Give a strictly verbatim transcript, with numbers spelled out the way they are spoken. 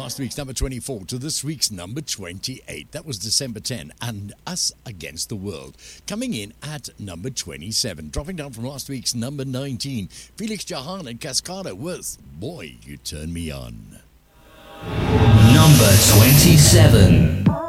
last week's number twenty-four to this week's number twenty-eight. That was December tenth, and Us Against the World. Coming in at number twenty-seven. Dropping down from last week's number nineteen. Felix Jahan and Cascada with Boy, You Turn Me On. Number twenty-seven.